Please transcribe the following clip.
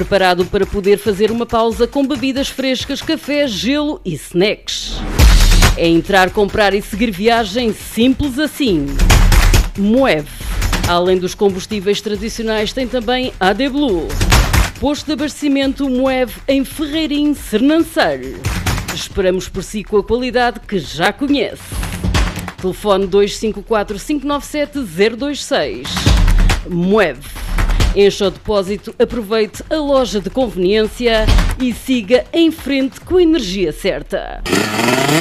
Preparado para poder fazer uma pausa com bebidas frescas, café, gelo e snacks. É entrar, comprar e seguir viagem simples assim. Moev. Além dos combustíveis tradicionais, tem também AD Blue. Posto de abastecimento Moev em Ferreirim, Sernancelho. Esperamos por si com a qualidade que já conhece. Telefone 254 597 026. Moev. Encha o depósito, aproveite a loja de conveniência e siga em frente com a energia certa.